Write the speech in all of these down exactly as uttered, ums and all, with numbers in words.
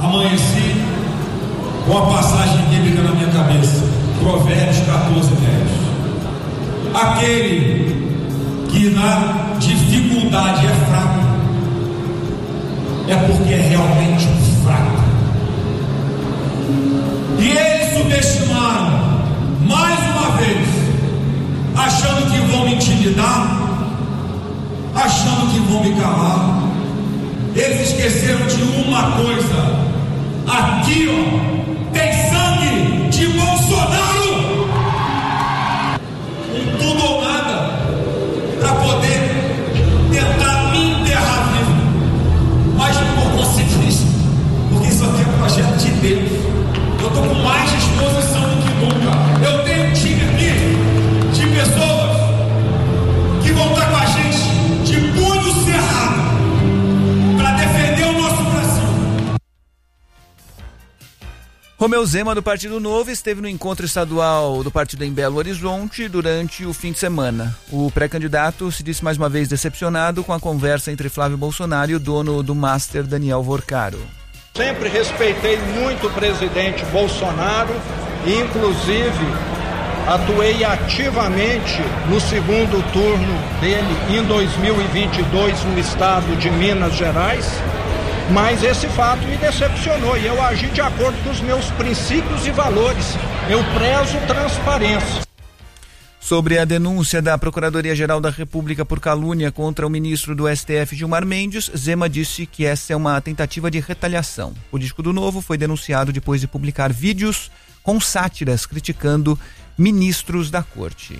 amanheci com a passagem bíblica na minha cabeça, Provérbios catorze, dez. Aquele que na dificuldade é fraco, é porque é realmente um fraco. E eles subestimaram mais uma vez, achando que vão me intimidar, achando que vão me calar. Eles esqueceram de uma coisa: aqui, ó, tem sangue de Bolsonaro. Um tudo ou nada para poder tentar me enterrar vivo, mas não vou conseguir, porque isso aqui é projeto de Deus. Eu estou com mais disposição do que nunca. Eu tenho um time aqui de pessoas que vão estar com a gente de punho cerrado para defender o nosso Brasil. Romeu Zema, do Partido Novo, esteve no encontro estadual do partido em Belo Horizonte durante o fim de semana. O pré-candidato se disse mais uma vez decepcionado com a conversa entre Flávio Bolsonaro e o dono do Master, Daniel Vorcaro. Sempre respeitei muito o presidente Bolsonaro e, inclusive, atuei ativamente no segundo turno dele em dois mil e vinte e dois no estado de Minas Gerais, mas esse fato me decepcionou e eu agi de acordo com os meus princípios e valores. Eu prezo transparência. Sobre a denúncia da Procuradoria-Geral da República por calúnia contra o ministro do S T F, Gilmar Mendes, Zema disse que essa é uma tentativa de retaliação. O político do Novo foi denunciado depois de publicar vídeos com sátiras criticando ministros da corte.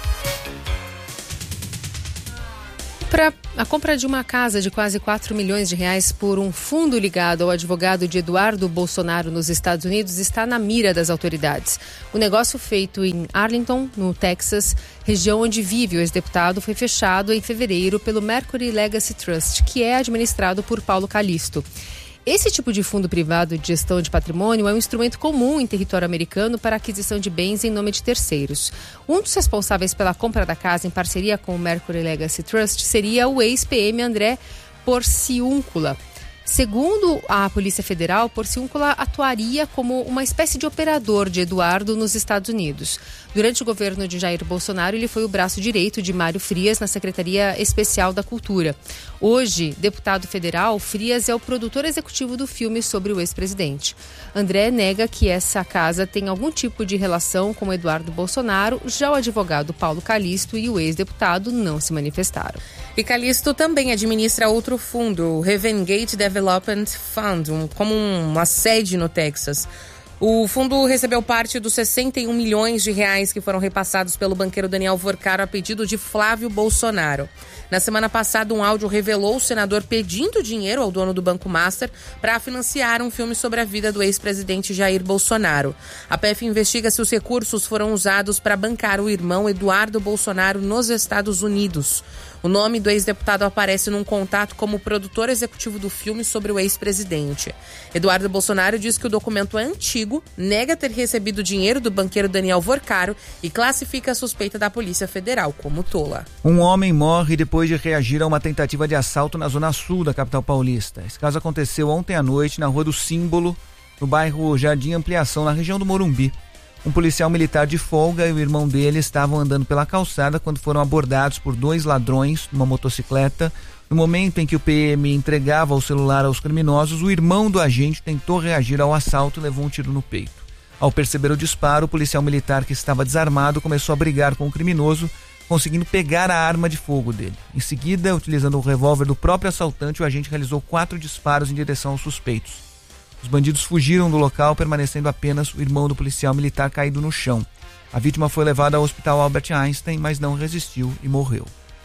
Para a compra de uma casa de quase quatro milhões de reais por um fundo ligado ao advogado de Eduardo Bolsonaro nos Estados Unidos está na mira das autoridades. O negócio feito em Arlington, no Texas, região onde vive o ex-deputado, foi fechado em fevereiro pelo Mercury Legacy Trust, que é administrado por Paulo Calisto. Esse tipo de fundo privado de gestão de patrimônio é um instrumento comum em território americano para aquisição de bens em nome de terceiros. Um dos responsáveis pela compra da casa em parceria com o Mercury Legacy Trust seria o ex-P M André Porciúncula. Segundo a Polícia Federal, Porciúncula atuaria como uma espécie de operador de Eduardo nos Estados Unidos. Durante o governo de Jair Bolsonaro, ele foi o braço direito de Mário Frias na Secretaria Especial da Cultura. Hoje, deputado federal, Frias é o produtor executivo do filme sobre o ex-presidente. André nega que essa casa tem algum tipo de relação com Eduardo Bolsonaro, já o advogado Paulo Calisto e o ex-deputado não se manifestaram. E Calisto também administra outro fundo, o Revengate Development Fund, um, como uma sede no Texas. O fundo recebeu parte dos sessenta e um milhões de reais que foram repassados pelo banqueiro Daniel Vorcaro a pedido de Flávio Bolsonaro. Na semana passada, um áudio revelou o senador pedindo dinheiro ao dono do Banco Master para financiar um filme sobre a vida do ex-presidente Jair Bolsonaro. A P F investiga se os recursos foram usados para bancar o irmão Eduardo Bolsonaro nos Estados Unidos. O nome do ex-deputado aparece num contato como produtor executivo do filme sobre o ex-presidente. Eduardo Bolsonaro diz que o documento é antigo, nega ter recebido dinheiro do banqueiro Daniel Vorcaro e classifica a suspeita da Polícia Federal como tola. Um homem morre depois de reagir a uma tentativa de assalto na zona sul da capital paulista. Esse caso aconteceu ontem à noite na Rua do Símbolo, no bairro Jardim Ampliação, na região do Morumbi. Um policial militar de folga e o irmão dele estavam andando pela calçada quando foram abordados por dois ladrões numa motocicleta. No momento em que o P M entregava o celular aos criminosos, o irmão do agente tentou reagir ao assalto e levou um tiro no peito. Ao perceber o disparo, o policial militar, que estava desarmado, começou a brigar com o criminoso, conseguindo pegar a arma de fogo dele. Em seguida, utilizando o revólver do próprio assaltante, o agente realizou quatro disparos em direção aos suspeitos. Os bandidos fugiram do local, permanecendo apenas o irmão do policial militar caído no chão. A vítima foi levada ao hospital Albert Einstein, mas não resistiu e morreu.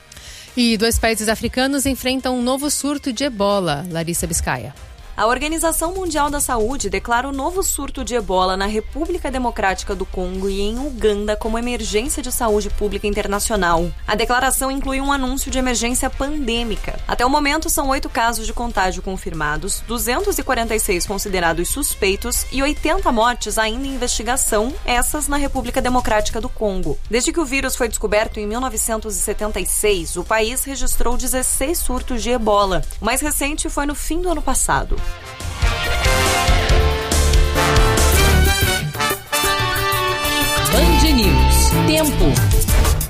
E dois países africanos enfrentam um novo surto de ebola. Larissa Biscaia. A Organização Mundial da Saúde declara o novo surto de ebola na República Democrática do Congo e em Uganda como emergência de saúde pública internacional. A declaração inclui um anúncio de emergência pandêmica. Até o momento, são oito casos de contágio confirmados, duzentos e quarenta e seis considerados suspeitos e oitenta mortes ainda em investigação, essas na República Democrática do Congo. Desde que o vírus foi descoberto em mil novecentos e setenta e seis, o país registrou dezesseis surtos de ebola. O mais recente foi no fim do ano passado. News. Tempo.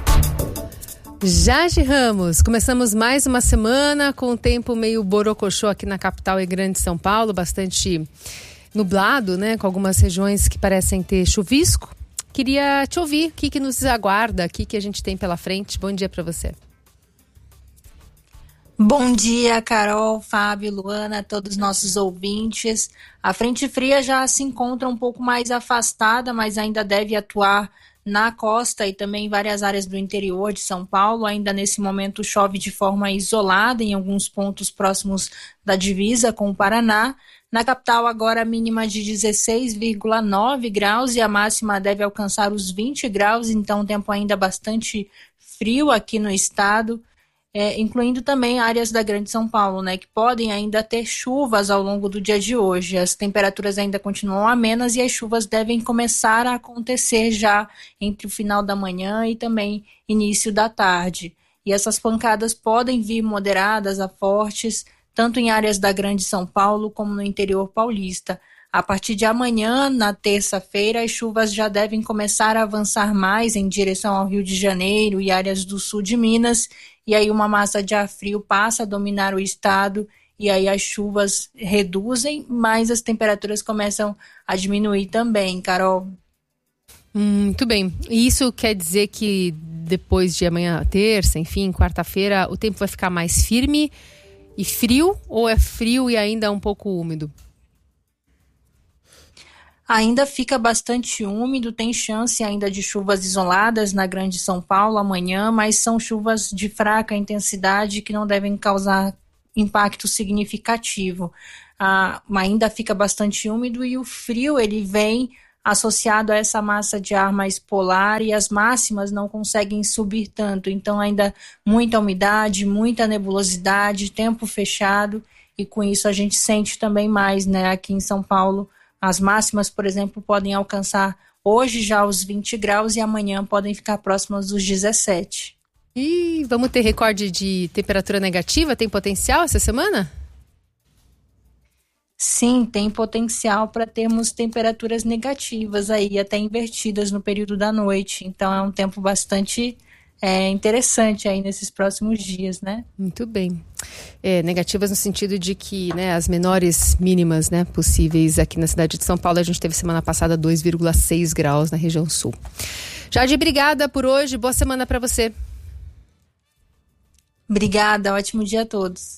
Jade Ramos, começamos mais uma semana com o tempo meio borocochô aqui na capital e grande São Paulo, bastante nublado, né, com algumas regiões que parecem ter chuvisco. Queria te ouvir, o que, que nos aguarda, o que, que a gente tem pela frente. Bom dia para você. Bom dia, Carol, Fábio, Luana, todos os nossos ouvintes. A frente fria já se encontra um pouco mais afastada, mas ainda deve atuar na costa e também em várias áreas do interior de São Paulo. Ainda nesse momento chove de forma isolada em alguns pontos próximos da divisa com o Paraná. Na capital agora a mínima de dezesseis vírgula nove graus e a máxima deve alcançar os vinte graus, então um tempo ainda bastante frio aqui no estado. É, incluindo também áreas da Grande São Paulo, né, que podem ainda ter chuvas ao longo do dia de hoje. As temperaturas ainda continuam amenas e as chuvas devem começar a acontecer já entre o final da manhã e também início da tarde. E essas pancadas podem vir moderadas a fortes, tanto em áreas da Grande São Paulo como no interior paulista. A partir de amanhã, na terça-feira, as chuvas já devem começar a avançar mais em direção ao Rio de Janeiro e áreas do sul de Minas, e aí uma massa de ar frio passa a dominar o estado, e aí as chuvas reduzem, mas as temperaturas começam a diminuir também, Carol. Hum, muito bem. E isso quer dizer que depois de amanhã, terça, enfim, quarta-feira, o tempo vai ficar mais firme e frio, ou é frio e ainda um pouco úmido? Ainda fica bastante úmido, tem chance ainda de chuvas isoladas na Grande São Paulo amanhã, mas são chuvas de fraca intensidade que não devem causar impacto significativo. Ah, ainda fica bastante úmido e o frio ele vem associado a essa massa de ar mais polar e as máximas não conseguem subir tanto, então ainda muita umidade, muita nebulosidade, tempo fechado, e com isso a gente sente também mais, né, aqui em São Paulo. As máximas, por exemplo, podem alcançar hoje já os vinte graus e amanhã podem ficar próximas dos dezessete. E vamos ter recorde de temperatura negativa? Tem potencial essa semana? Sim, tem potencial para termos temperaturas negativas aí, até invertidas no período da noite. Então é um tempo bastante é, interessante aí nesses próximos dias, né? Muito bem. É, negativas no sentido de que, né, as menores mínimas, né, possíveis aqui na cidade de São Paulo, a gente teve semana passada dois vírgula seis graus na região sul. Jade, obrigada por hoje, boa semana para você. Obrigada, ótimo dia a todos.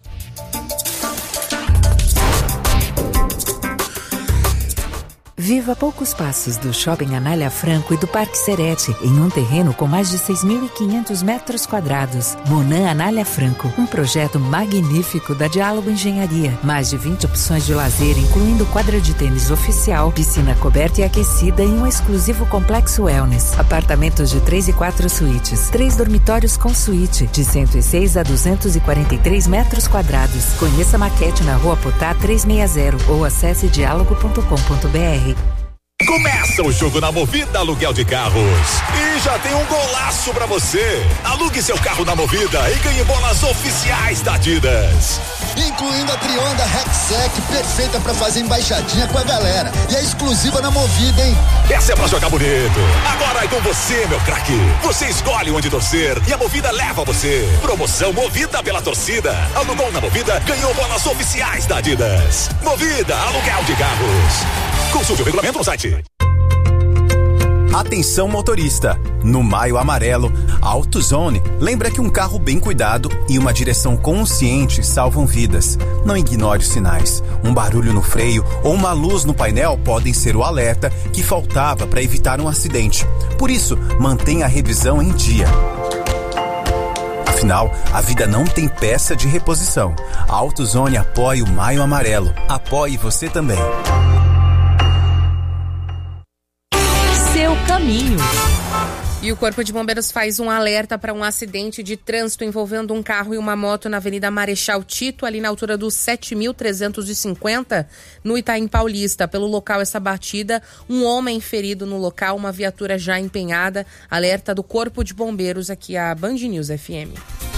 Viva a poucos passos do Shopping Anália Franco e do Parque Serete, em um terreno com mais de seis mil e quinhentos metros quadrados. Monan Anália Franco, um projeto magnífico da Diálogo Engenharia. Mais de vinte opções de lazer, incluindo quadra de tênis oficial, piscina coberta e aquecida em um exclusivo complexo wellness. Apartamentos de três e quatro suítes, três dormitórios com suíte, de cento e seis a duzentos e quarenta e três metros quadrados. Conheça a maquete na Rua Potá trezentos e sessenta ou acesse diálogo ponto com ponto br. Começa o jogo na Movida Aluguel de Carros. E já tem um golaço pra você. Alugue seu carro na Movida e ganhe bolas oficiais da Adidas. Incluindo a Trionda Rexec, perfeita pra fazer embaixadinha com a galera. E é exclusiva na Movida, hein? Essa é pra jogar bonito. Agora é com você, meu craque. Você escolhe onde torcer e a Movida leva você. Promoção Movida pela torcida. Alugou na Movida, ganhou bolas oficiais da Adidas. Movida Aluguel de Carros. Consulte o regulamento no site. Atenção motorista, no Maio Amarelo, a AutoZone lembra que um carro bem cuidado e uma direção consciente salvam vidas. Não ignore os sinais. Um barulho no freio ou uma luz no painel podem ser o alerta que faltava para evitar um acidente. Por isso, mantenha a revisão em dia. Afinal, a vida não tem peça de reposição. A AutoZone apoia o Maio Amarelo. Apoie você também. Seu caminho. E o Corpo de Bombeiros faz um alerta para um acidente de trânsito envolvendo um carro e uma moto na Avenida Marechal Tito, ali na altura do sete mil trezentos e cinquenta, no Itaim Paulista. Pelo local, essa batida, um homem ferido no local, uma viatura já empenhada. Alerta do Corpo de Bombeiros aqui, a Band News F M.